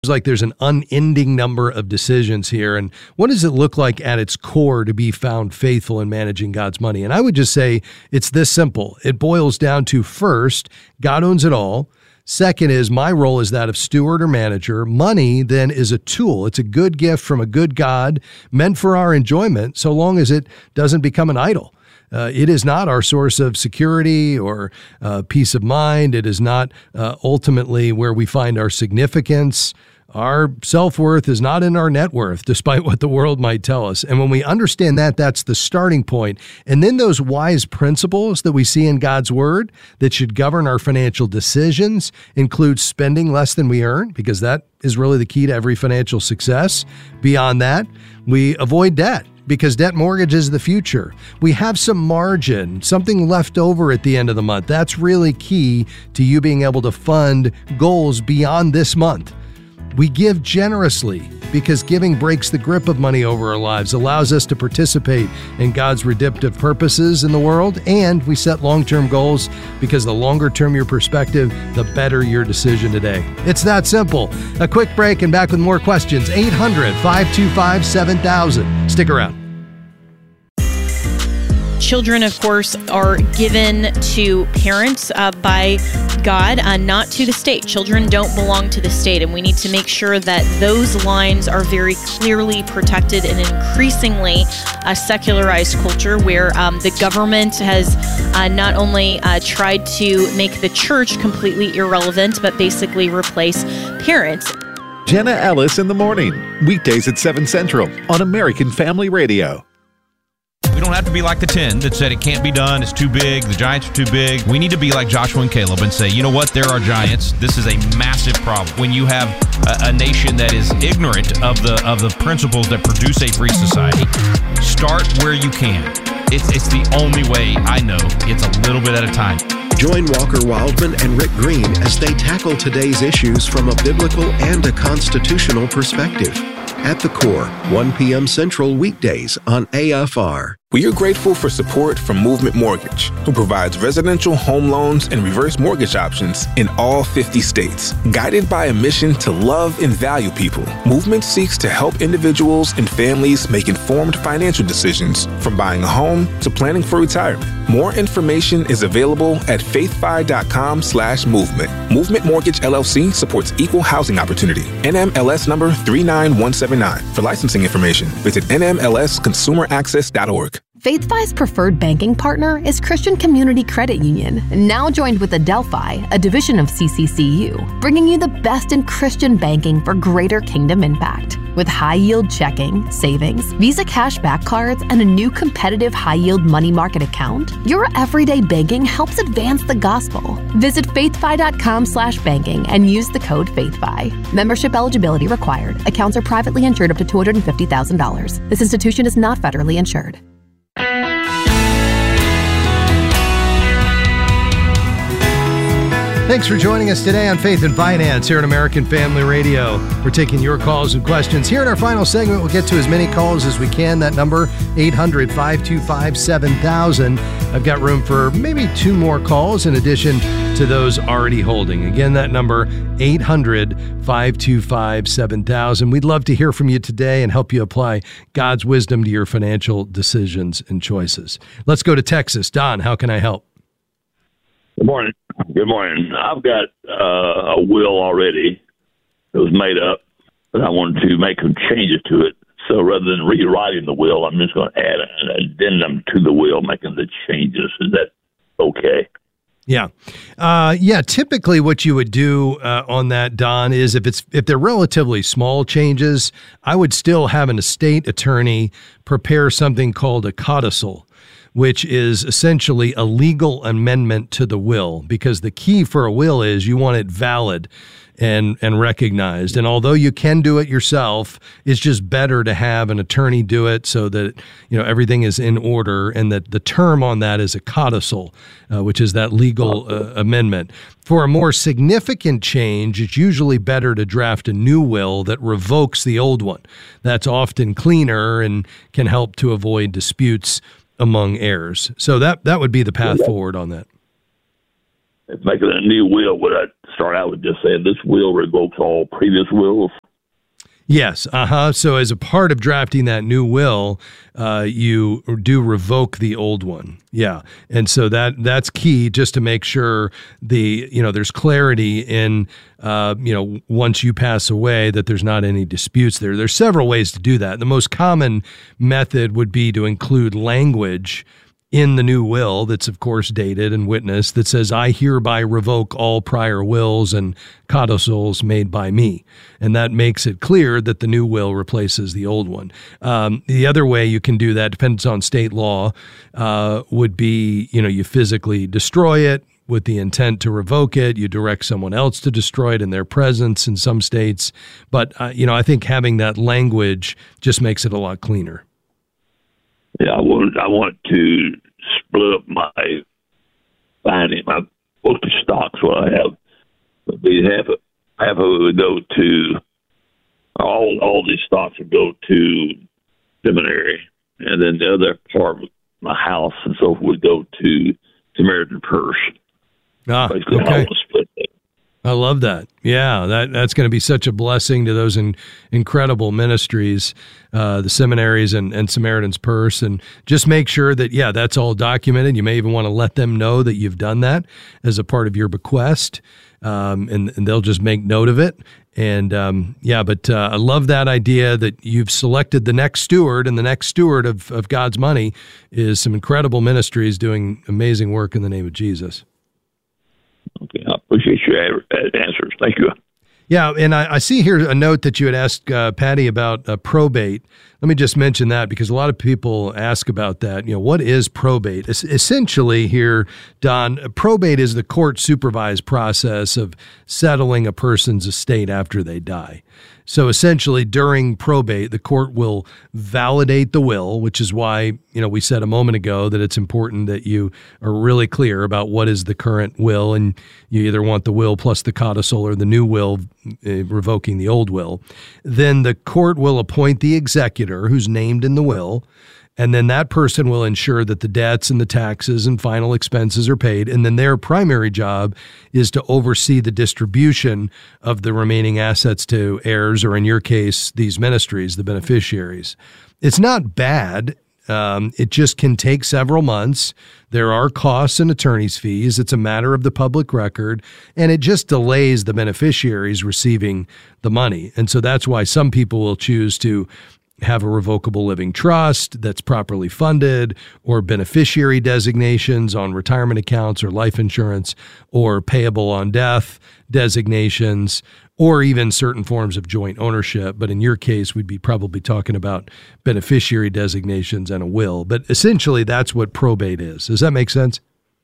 like there's an unending number of decisions here. And what does it look like at its core to be found faithful in managing God's money? And I would just say it's this simple. It boils down to, first, God owns it all. Second is my role is that of steward or manager. Money then is a tool. It's a good gift from a good God meant for our enjoyment, so long as it doesn't become an idol. It is not our source of security or peace of mind. It is not ultimately where we find our significance. Our self-worth is not in our net worth, despite what the world might tell us. And when we understand that, that's the starting point. And then those wise principles that we see in God's word that should govern our financial decisions include spending less than we earn, because that is really the key to every financial success. Beyond that, we avoid debt, because debt mortgages the future. We have some margin, something left over at the end of the month. That's really key to you being able to fund goals beyond this month. We give generously because giving breaks the grip of money over our lives, allows us to participate in God's redemptive purposes in the world, and we set long-term goals because the longer term your perspective, the better your decision today. It's that simple. A quick break and back with more questions. 800-525-7000. Stick around. Children, of course, are given to parents by God, not to the state. Children don't belong to the state, and we need to make sure that those lines are very clearly protected in an increasingly secularized culture where the government has not only tried to make the church completely irrelevant, but basically replace parents. Jenna Ellis in the morning, weekdays at 7 Central on American Family Radio. We don't have to be like the 10 that said it can't be done, it's too big, the giants are too big. We need to be like Joshua and Caleb and say, you know what, there are giants. This is a massive problem. When you have a nation that is ignorant of the principles that produce a free society, start where you can. It's the only way I know. It's a little bit at a time. Join Walker Wildman and Rick Green as they tackle today's issues from a biblical and a constitutional perspective. At the Core, 1 p.m. Central weekdays on AFR. We are grateful for support from Movement Mortgage, who provides residential home loans and reverse mortgage options in all 50 states. Guided by a mission to love and value people, Movement seeks to help individuals and families make informed financial decisions, from buying a home to planning for retirement. More information is available at faithfi.com/movement. Movement Mortgage LLC supports equal housing opportunity. NMLS number 39179. For licensing information, visit nmlsconsumeraccess.org. FaithFi's preferred banking partner is Christian Community Credit Union, now joined with Adelphi, a division of CCCU, bringing you the best in Christian banking for greater kingdom impact. With high-yield checking, savings, Visa cashback cards, and a new competitive high-yield money market account, your everyday banking helps advance the gospel. Visit faithfi.com/banking and use the code FaithFi. Membership eligibility required. Accounts are privately insured up to $250,000. This institution is not federally insured. Thanks for joining us today on Faith and Finance here at American Family Radio. We're taking your calls and questions. Here in our final segment, we'll get to as many calls as we can. That number, 800-525-7000. I've got room for maybe 2 more calls in addition to those already holding. Again, that number, 800-525-7000. We'd love to hear from you today and help you apply God's wisdom to your financial decisions and choices. Let's go to Texas. Don, how can I help? Good morning. Good morning. I've got a will already that was made up, but I wanted to make some changes to it. So rather than rewriting the will, I'm just going to add an addendum to the will, making the changes. Is that okay? Yeah. Typically what you would do on that, Don, is if they're relatively small changes, I would still have an estate attorney prepare something called a codicil, which is essentially a legal amendment to the will, because the key for a will is you want it valid and recognized. And although you can do it yourself, it's just better to have an attorney do it so that everything is in order, and that the term on that is a codicil, which is that legal amendment. For a more significant change, it's usually better to draft a new will that revokes the old one. That's often cleaner and can help to avoid disputes among heirs. So that would be the path forward on that. if making a new will, would I start out with just saying this will revokes all previous wills? Yes. So as a part of drafting that new will, you do revoke the old one. Yeah. And so that's key, just to make sure there's clarity in, once you pass away, that there's not any disputes there. There's several ways to do that. The most common method would be to include language in the new will that's, of course, dated and witnessed that says, I hereby revoke all prior wills and codicils made by me. And that makes it clear that the new will replaces the old one. The other way you can do that, depends on state law, would be, you physically destroy it with the intent to revoke it. You direct someone else to destroy it in their presence in some states. But, I think having that language just makes it a lot cleaner. Yeah, I want to split up my book of stocks. What I have would be half of it would go to all these stocks would go to seminary, and then the other part, my house and so forth, would go to Samaritan Purse. Basically, okay. I want to split that. I love that. Yeah, that's going to be such a blessing to those incredible ministries, the seminaries and Samaritan's Purse. And just make sure that, that's all documented. You may even want to let them know that you've done that as a part of your bequest, and they'll just make note of it. And I love that idea that you've selected the next steward, and the next steward of God's money is some incredible ministries doing amazing work in the name of Jesus. Okay, I appreciate your answers. Thank you. Yeah, and I see here a note that you had asked Patty about probate. Let me just mention that, because a lot of people ask about that. What is probate? Essentially here, Don, probate is the court-supervised process of settling a person's estate after they die. So essentially, during probate, the court will validate the will, which is why, we said a moment ago that it's important that you are really clear about what is the current will, and you either want the will plus the codicil or the new will revoking the old will. Then the court will appoint the executor who's named in the will, and then that person will ensure that the debts and the taxes and final expenses are paid. And then their primary job is to oversee the distribution of the remaining assets to heirs, or in your case, these ministries, the beneficiaries. It's not bad. It just can take several months. There are costs and attorney's fees. It's a matter of the public record, and it just delays the beneficiaries receiving the money. And so that's why some people will choose to have a revocable living trust that's properly funded, or beneficiary designations on retirement accounts or life insurance, or payable on death designations, or even certain forms of joint ownership. But in your case, we'd be probably talking about beneficiary designations and a will. But essentially, that's what probate is. Does that make sense?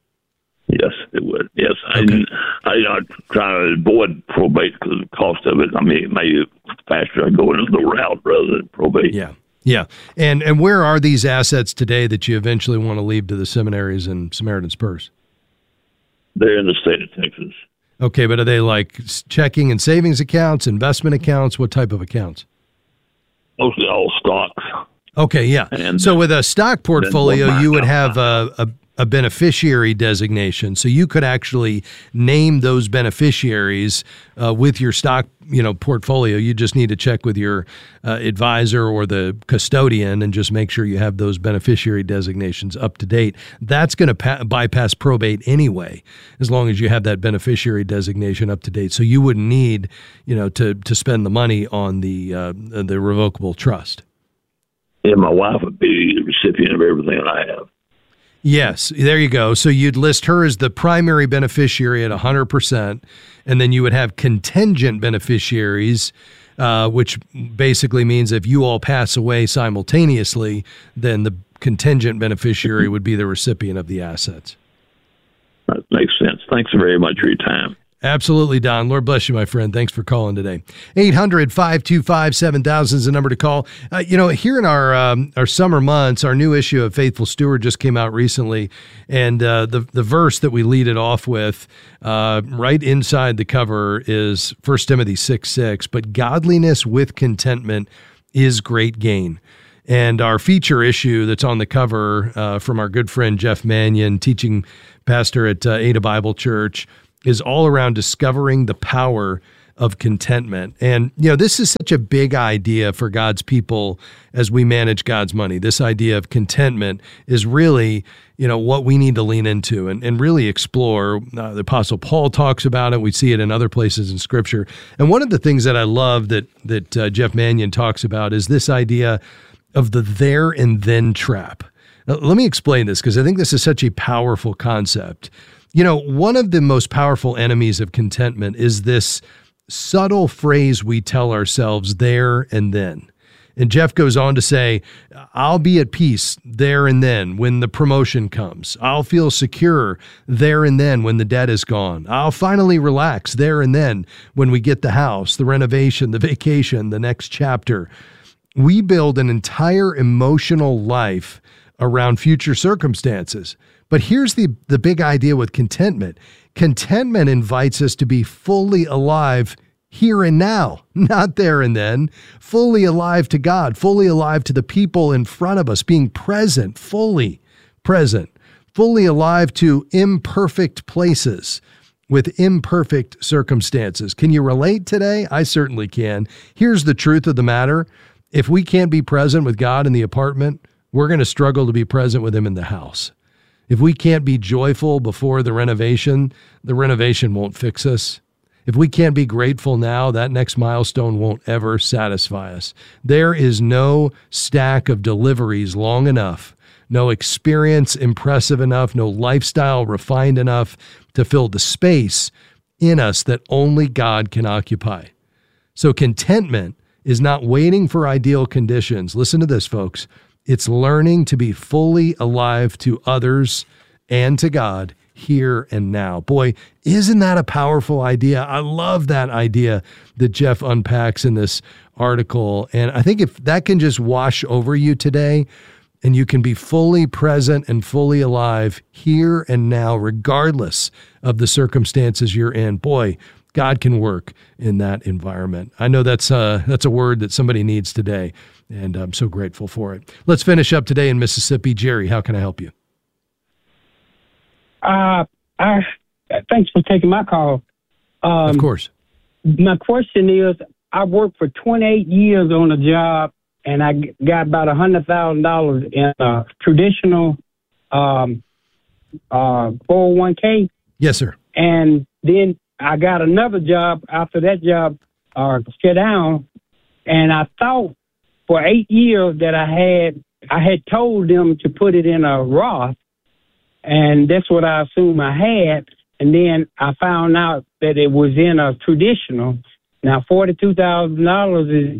Yes, it would. Yes. Okay. I try to avoid probate because of the cost of it. I mean, it may faster I go into the route rather than probate. Yeah. And where are these assets today that you eventually want to leave to the seminaries and Samaritan's Purse? They're in the state of Texas. Okay, but are they like checking and savings accounts, investment accounts? What type of accounts? Mostly all stocks. Okay, yeah. And so with a stock portfolio, you would have a beneficiary designation. So you could actually name those beneficiaries with your stock, portfolio. You just need to check with your advisor or the custodian and just make sure you have those beneficiary designations up to date. That's going to bypass probate anyway, as long as you have that beneficiary designation up to date. So you wouldn't need, to spend the money on the revocable trust. Yeah, my wife would be the recipient of everything that I have. Yes, there you go. So you'd list her as the primary beneficiary at 100%, and then you would have contingent beneficiaries, which basically means if you all pass away simultaneously, then the contingent beneficiary would be the recipient of the assets. That makes sense. Thanks very much for your time. Absolutely, Don. Lord bless you, my friend. Thanks for calling today. 800-525-7000 is the number to call. Here in our summer months, our new issue of Faithful Steward just came out recently, and the verse that we lead it off with right inside the cover is 1 Timothy 6:6, but godliness with contentment is great gain. And our feature issue that's on the cover from our good friend Jeff Mannion, teaching pastor at Ada Bible Church, is all around discovering the power of contentment. And, this is such a big idea for God's people as we manage God's money. This idea of contentment is really, what we need to lean into and really explore. The Apostle Paul talks about it. We see it in other places in Scripture. And one of the things that I love that Jeff Manion talks about is this idea of the there and then trap. Now, let me explain this because I think this is such a powerful concept. One of the most powerful enemies of contentment is this subtle phrase we tell ourselves there and then. And Jeff goes on to say, I'll be at peace there and then when the promotion comes. I'll feel secure there and then when the debt is gone. I'll finally relax there and then when we get the house, the renovation, the vacation, the next chapter. We build an entire emotional life around future circumstances. But here's the big idea with contentment. Contentment invites us to be fully alive here and now, not there and then, fully alive to God, fully alive to the people in front of us, being present, fully alive to imperfect places with imperfect circumstances. Can you relate today? I certainly can. Here's the truth of the matter. If we can't be present with God in the apartment, we're going to struggle to be present with him in the house. If we can't be joyful before the renovation won't fix us. If we can't be grateful now, that next milestone won't ever satisfy us. There is no stack of deliveries long enough, no experience impressive enough, no lifestyle refined enough to fill the space in us that only God can occupy. So contentment is not waiting for ideal conditions. Listen to this, folks. It's learning to be fully alive to others and to God here and now. Boy, isn't that a powerful idea? I love that idea that Jeff unpacks in this article. And I think if that can just wash over you today and you can be fully present and fully alive here and now, regardless of the circumstances you're in, boy, God can work in that environment. I know that's a word that somebody needs today, and I'm so grateful for it. Let's finish up today in Mississippi. Jerry, how can I help you? Thanks for taking my call. Of course. My question is, I worked for 28 years on a job, and I got about $100,000 in a traditional 401k. Yes, sir. And then I got another job after that job shut down, and I thought for 8 years that I had told them to put it in a Roth, and that's what I assumed I had. And then I found out that it was in a traditional. Now $42,000 is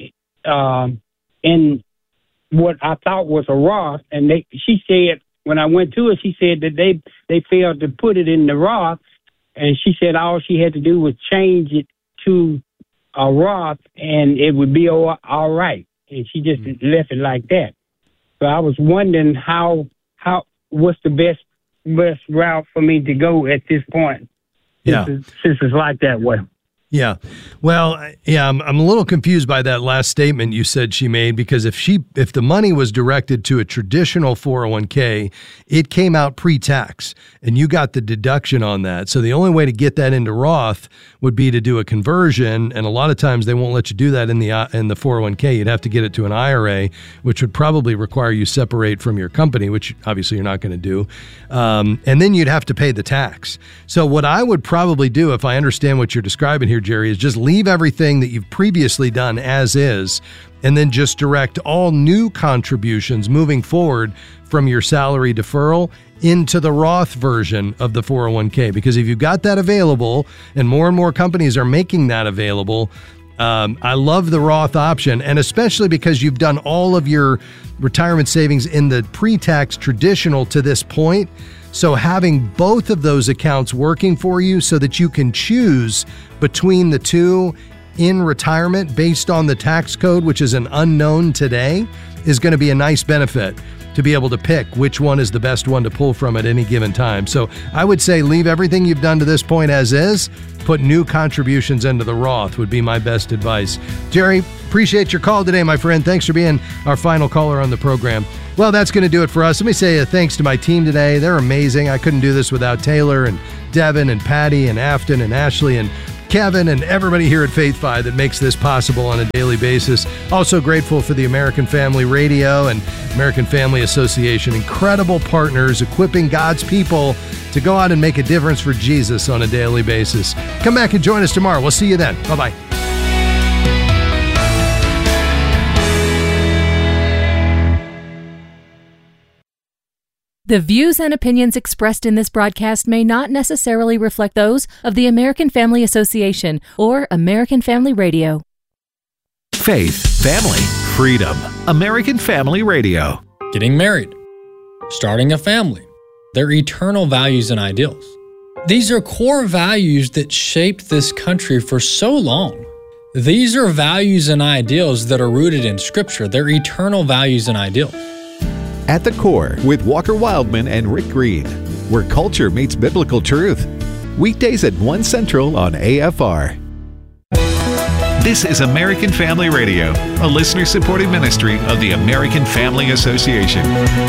in what I thought was a Roth, and she said when I went to her, she said that they failed to put it in the Roth. And she said all she had to do was change it to a Roth and it would be all right. And she just left it like that. So I was wondering what's the best route for me to go at this point? Yeah. Since it's like that way. Yeah. Well, yeah, I'm a little confused by that last statement you said she made, because if the money was directed to a traditional 401k, it came out pre-tax and you got the deduction on that. So the only way to get that into Roth would be to do a conversion. And a lot of times they won't let you do that in the 401k. You'd have to get it to an IRA, which would probably require you separate from your company, which obviously you're not going to do. And then you'd have to pay the tax. So what I would probably do, if I understand what you're describing here, Jerry, is just leave everything that you've previously done as is, and then just direct all new contributions moving forward from your salary deferral into the Roth version of the 401k. Because if you've got that available, and more companies are making that available, I love the Roth option, and especially because you've done all of your retirement savings in the pre-tax traditional to this point. So having both of those accounts working for you so that you can choose between the two in retirement based on the tax code, which is an unknown today, is going to be a nice benefit to be able to pick which one is the best one to pull from at any given time. So I would say leave everything you've done to this point as is. Put new contributions into the Roth would be my best advice. Jerry, appreciate your call today, my friend. Thanks for being our final caller on the program. Well, that's going to do it for us. Let me say a thanks to my team today. They're amazing. I couldn't do this without Taylor and Devin and Patty and Afton and Ashley and Kevin and everybody here at Faith Fi that makes this possible on a daily basis. Also grateful for the American Family Radio and American Family Association. Incredible partners equipping God's people to go out and make a difference for Jesus on a daily basis. Come back and join us tomorrow. We'll see you then. Bye-bye. The views and opinions expressed in this broadcast may not necessarily reflect those of the American Family Association or American Family Radio. Faith, family, freedom. American Family Radio. Getting married, starting a family, their eternal values and ideals. These are core values that shaped this country for so long. These are values and ideals that are rooted in Scripture. They're eternal values and ideals. At the Core with Walker Wildman and Rick Green, where culture meets biblical truth. Weekdays at 1 Central on AFR. This is American Family Radio, a listener-supported ministry of the American Family Association.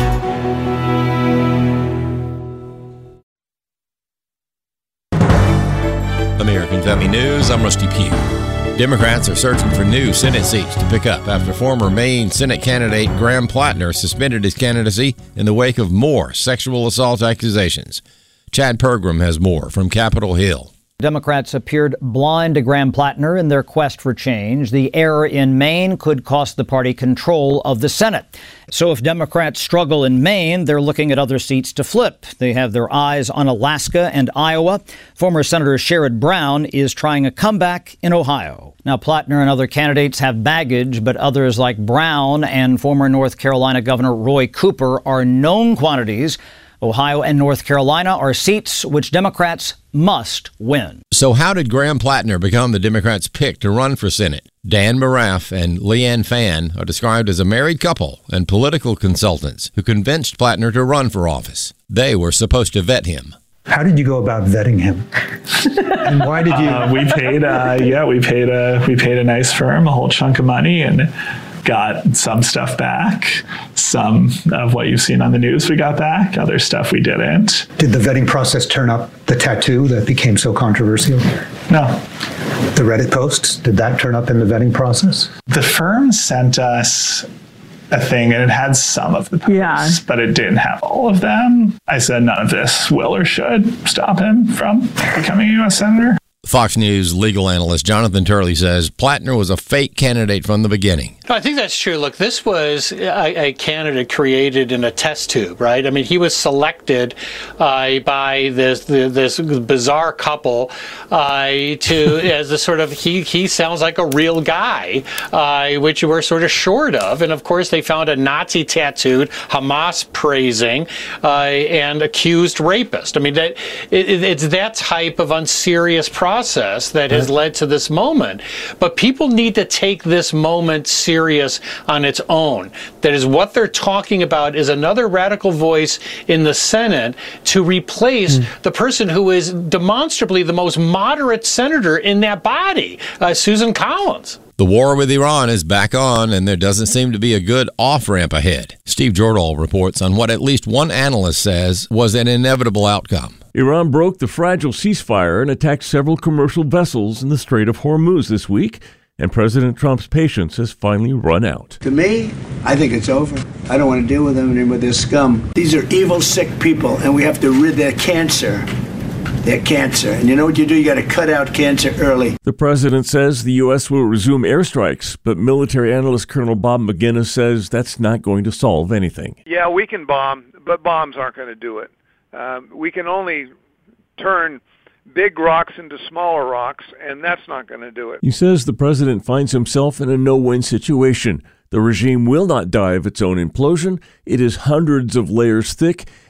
American Family News, I'm Rusty Pugh. Democrats are searching for new Senate seats to pick up after former Maine Senate candidate Graham Plattner suspended his candidacy in the wake of more sexual assault accusations. Chad Pergram has more from Capitol Hill. Democrats appeared blind to Graham Plattner in their quest for change. The error in Maine could cost the party control of the Senate. So if Democrats struggle in Maine, they're looking at other seats to flip. They have their eyes on Alaska and Iowa. Former Senator Sherrod Brown is trying a comeback in Ohio. Now, Plattner and other candidates have baggage, but others like Brown and former North Carolina Governor Roy Cooper are known quantities. Ohio and North Carolina are seats which Democrats must win. So how did Graham Plattner become the Democrats' pick to run for Senate? Dan Maraff and Leanne Fan are described as a married couple and political consultants who convinced Plattner to run for office. They were supposed to vet him. How did you go about vetting him? And why did you? We paid a nice firm a whole chunk of money and got some stuff back. Some of what you've seen on the news we got back. Other stuff we didn't. Did the vetting process turn up the tattoo that became so controversial? No. The Reddit posts, did that turn up in the vetting process? The firm sent us a thing and it had some of the posts, but it didn't have all of them. I said none of this will or should stop him from becoming a U.S. Senator. Fox News legal analyst Jonathan Turley says Plattner was a fake candidate from the beginning. I think that's true. Look, this was a candidate created in a test tube, right? I mean, he was selected by this bizarre couple as a sort of, he sounds like a real guy, which we're sort of short of. And of course, they found a Nazi tattooed, Hamas praising, and accused rapist. I mean, it's that type of unserious process that has led to this moment. But people need to take this moment seriously on its own. That is, what they're talking about is another radical voice in the Senate to replace the person who is demonstrably the most moderate senator in that body, Susan Collins. The war with Iran is back on, and there doesn't seem to be a good off-ramp ahead. Steve Jordahl reports on what at least one analyst says was an inevitable outcome. Iran broke the fragile ceasefire and attacked several commercial vessels in the Strait of Hormuz this week, and President Trump's patience has finally run out. To me, I think it's over. I don't want to deal with them anymore. They're scum. These are evil, sick people, and we have to rid their cancer. They're cancer. And you know what you do? You got to cut out cancer early. The president says the U.S. will resume airstrikes, but military analyst Colonel Bob McGinnis says that's not going to solve anything. Yeah, we can bomb, but bombs aren't going to do it. We can only turn big rocks into smaller rocks, and that's not going to do it. He says the president finds himself in a no-win situation. The regime will not die of its own implosion. It is hundreds of layers thick,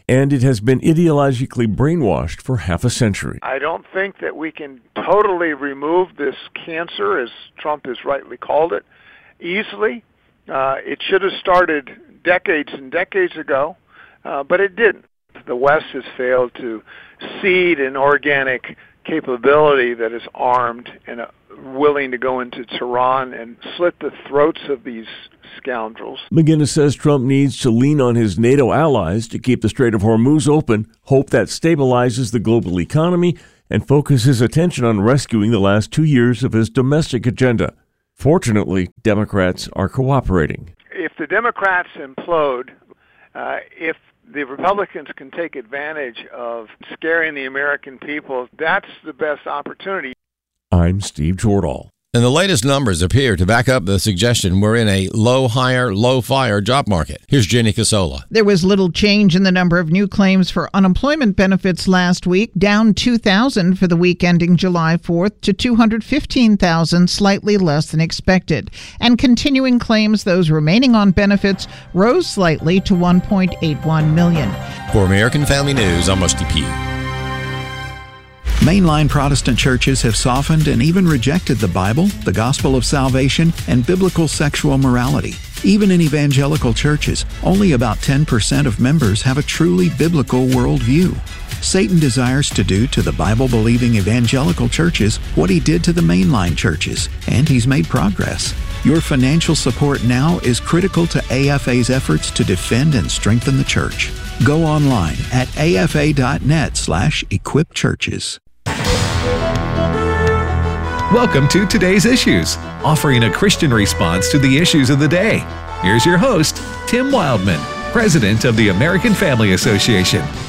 and it has been ideologically brainwashed for half a century. I don't think that we can totally remove this cancer, as Trump has rightly called it, easily. It should have started decades and decades ago, but it didn't. The West has failed to seed an organic capability that is armed and willing to go into Tehran and slit the throats of these scoundrels. McGinnis says Trump needs to lean on his NATO allies to keep the Strait of Hormuz open, hope that stabilizes the global economy, and focus his attention on rescuing the last 2 years of his domestic agenda. Fortunately, Democrats are cooperating. If the Democrats implode, if the Republicans can take advantage of scaring the American people, that's the best opportunity. I'm Steve Jordahl. And the latest numbers appear to back up the suggestion we're in a low hire, low fire job market. Here's Jenny Casola. There was little change in the number of new claims for unemployment benefits last week, down 2,000 for the week ending July 4th to 215,000, slightly less than expected. And continuing claims, those remaining on benefits, rose slightly to 1.81 million. For American Family News, I'm Rusty Pugh. Mainline Protestant churches have softened and even rejected the Bible, the gospel of salvation, and biblical sexual morality. Even in evangelical churches, only about 10% of members have a truly biblical worldview. Satan desires to do to the Bible-believing evangelical churches what he did to the mainline churches, and he's made progress. Your financial support now is critical to AFA's efforts to defend and strengthen the church. Go online at afa.net/equipchurches. Welcome to Today's Issues, offering a Christian response to the issues of the day. Here's your host, Tim Wildman, President of the American Family Association.